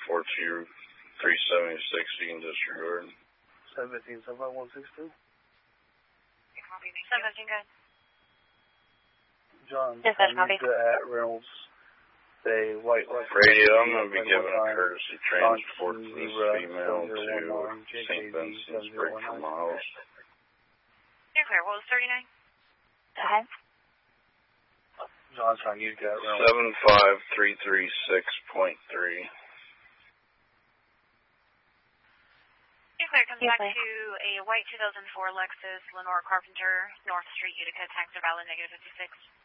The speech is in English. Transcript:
342 376, you can disregard. 17, 75162. 17, good. John, Dispatch, copy. at Reynolds Bay, White Radio, I'm going to be giving a courtesy transport for this female to St. Vincent's Break for Miles. You're clear. What was 39? Go ahead. John's trying to use that Reynolds. 75336.3. You're clear. Comes back to a white 2004 Lexus Lenore Carpenter, North Street, Utica, tax are valid, -56.